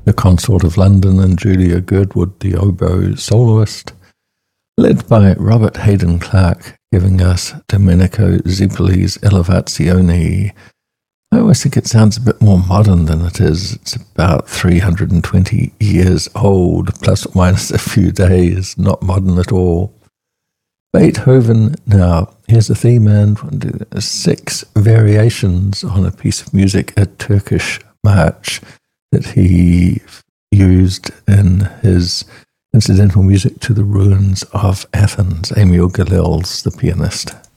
the Consort of London, and Julia Girdwood, the oboe soloist, led by Robert Hayden Clark, giving us Domenico Zippoli's Elevazione. I always think it sounds a bit more modern than it is. It's about 320 years old, plus or minus a few days, not modern at all. Beethoven, now, here's a theme and 6 variations on a piece of music, a Turkish march, that he used in his incidental music to the ruins of Athens. Emil Galils, the pianist.